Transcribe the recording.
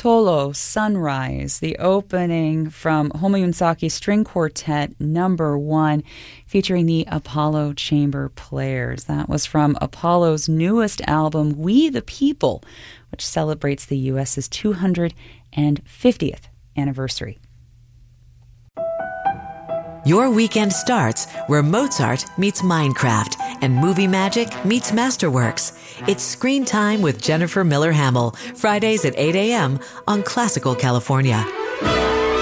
Tolo, Sunrise, the opening from Homayun Saki String Quartet #1, featuring the Apollo Chamber Players. That was from Apollo's newest album, We the People, which celebrates the U.S.'s 250th anniversary. Your weekend starts where Mozart meets Minecraft and movie magic meets Masterworks. It's Screen Time with Jennifer Miller Hamill, Fridays at 8 a.m. on Classical California.